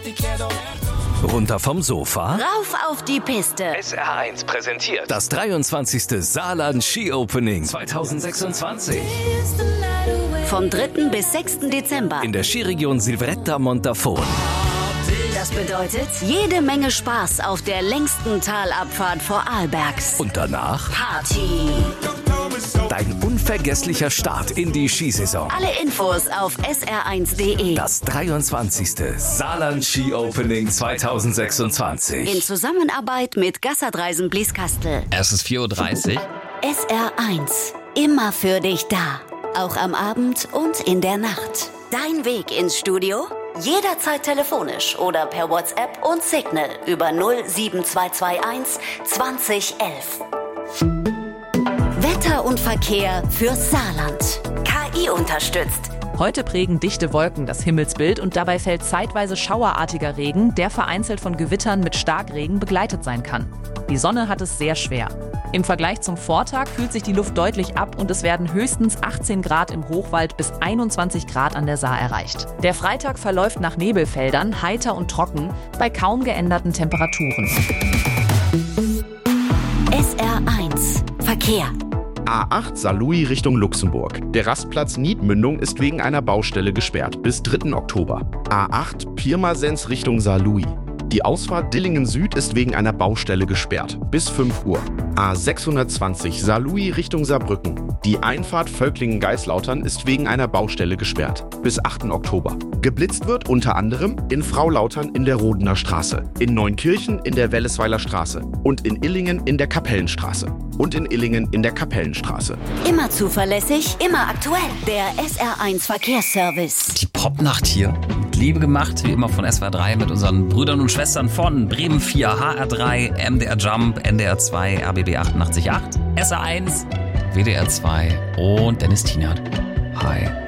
Runter vom Sofa? Rauf auf die Piste. SR1 präsentiert das 23. Saarland Ski Opening 2026. Vom 3. bis 6. Dezember. In der Skiregion Silvretta Montafon. Das bedeutet jede Menge Spaß auf der längsten Talabfahrt vor Arlbergs. Und danach Party. dein unvergesslicher Start in die Skisaison. Alle Infos auf sr1.de. Das 23. Saarland Ski Opening 2026. In Zusammenarbeit mit Gassadreisen Blieskastel. Es ist 4:30 Uhr. SR1. Immer für dich da. Auch am Abend und in der Nacht. Dein Weg ins Studio? Jederzeit telefonisch oder per WhatsApp und Signal über 07221 2011. Wetter und Verkehr fürs Saarland. KI unterstützt. Heute prägen dichte Wolken das Himmelsbild und dabei fällt zeitweise schauerartiger Regen, der vereinzelt von Gewittern mit Starkregen begleitet sein kann. Die Sonne hat es sehr schwer. Im Vergleich zum Vortag kühlt sich die Luft deutlich ab und es werden höchstens 18 Grad im Hochwald bis 21 Grad an der Saar erreicht. Der Freitag verläuft nach Nebelfeldern, heiter und trocken, bei kaum geänderten Temperaturen. SR1 Verkehr. A8 Saarlouis Richtung Luxemburg. Der Rastplatz Niedmündung ist wegen einer Baustelle gesperrt bis 3. Oktober. A8 Pirmasens Richtung Saarlouis. Die Ausfahrt Dillingen Süd ist wegen einer Baustelle gesperrt bis 5 Uhr. A620 Saarlouis Richtung Saarbrücken. Die Einfahrt Völklingen-Geislautern ist wegen einer Baustelle gesperrt bis 8. Oktober. Geblitzt wird unter anderem in Fraulautern in der Rodener Straße, in Neunkirchen in der Wellesweiler Straße und in Illingen in der Kapellenstraße und in Illingen in der Kapellenstraße. Immer zuverlässig, immer aktuell. Der SR1 Verkehrsservice. Die Popnacht hier. Mit Liebe gemacht, wie immer von SWR3 mit unseren Brüdern und Schwestern von Bremen 4, HR3, MDR Jump, NDR 2, RBB 88.8, SR1, WDR 2 und Dennis Tienert. Hi.